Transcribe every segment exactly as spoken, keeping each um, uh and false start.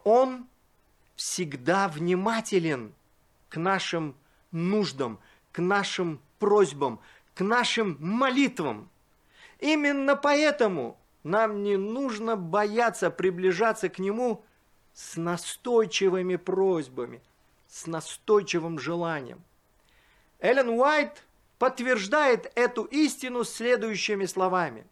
Он всегда внимателен к нашим нуждам, к нашим просьбам, к нашим молитвам. Именно поэтому нам не нужно бояться приближаться к Нему с настойчивыми просьбами, с настойчивым желанием. Эллен Уайт подтверждает эту истину следующими словами.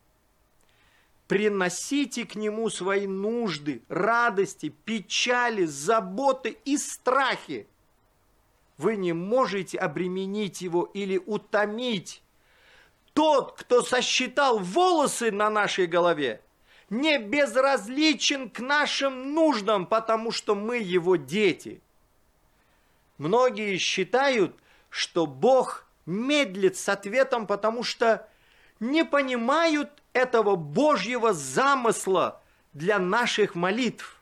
«Приносите к Нему свои нужды, радости, печали, заботы и страхи. Вы не можете обременить Его или утомить. Тот, кто сосчитал волосы на нашей голове, не безразличен к нашим нуждам, потому что мы Его дети». Многие считают, что Бог медлит с ответом, потому что не понимают этого Божьего замысла для наших молитв.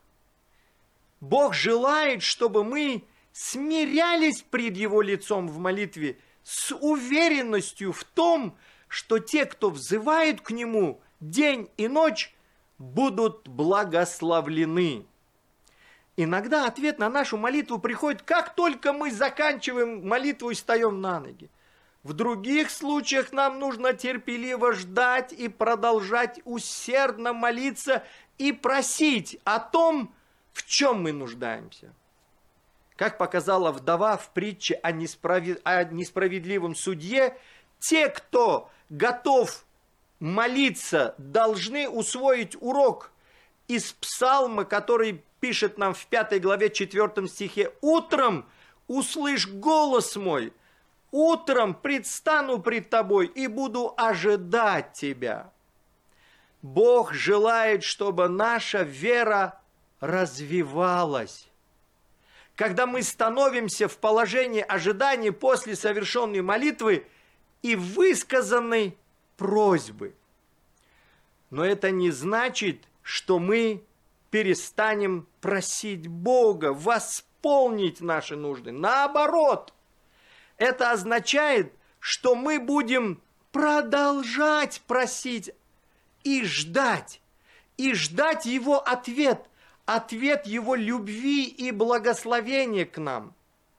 Бог желает, чтобы мы смирялись пред Его лицом в молитве с уверенностью в том, что те, кто взывают к Нему день и ночь, будут благословлены. Иногда ответ на нашу молитву приходит, как только мы заканчиваем молитву и встаем на ноги. В других случаях нам нужно терпеливо ждать и продолжать усердно молиться и просить о том, в чем мы нуждаемся. Как показала вдова в притче о, несправед... о несправедливом судье, те, кто готов молиться, должны усвоить урок из псалма, который пишет нам в пятой главе четвёртом стихе: «Утром услышь голос мой, утром предстану пред тобой и буду ожидать тебя». Бог желает, чтобы наша вера развивалась. Когда мы становимся в положении ожидания после совершенной молитвы и высказанной просьбы. Но это не значит, что мы перестанем просить Бога восполнить наши нужды. Наоборот, это означает, что мы будем продолжать просить и ждать, и ждать Его ответ, ответ Его любви и благословения к нам.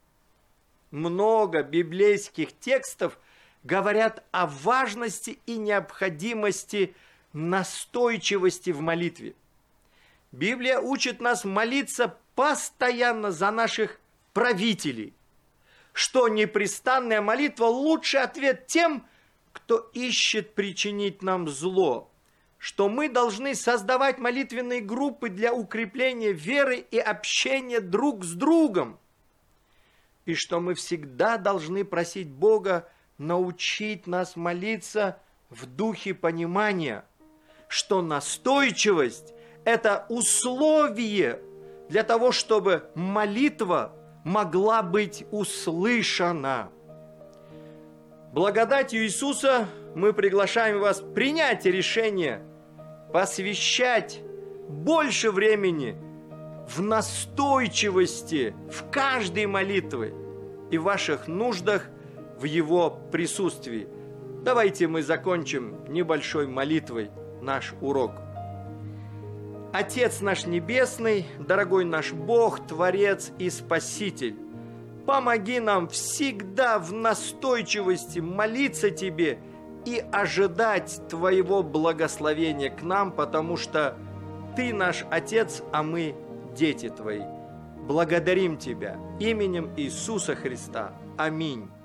Много библейских текстов говорят о важности и необходимости настойчивости в молитве. Библия учит нас молиться постоянно за наших правителей, что непрестанная молитва – лучший ответ тем, кто ищет причинить нам зло, что мы должны создавать молитвенные группы для укрепления веры и общения друг с другом, и что мы всегда должны просить Бога научить нас молиться в духе понимания, что настойчивость – это условие для того, чтобы молитва могла быть услышана. Благодатью Иисуса мы приглашаем вас принять решение посвящать больше времени в настойчивости, в каждой молитве и в ваших нуждах в Его присутствии. Давайте мы закончим небольшой молитвой наш урок. Отец наш Небесный, дорогой наш Бог, Творец и Спаситель, помоги нам всегда в настойчивости молиться Тебе и ожидать Твоего благословения к нам, потому что Ты наш Отец, а мы дети Твои. Благодарим Тебя именем Иисуса Христа. Аминь.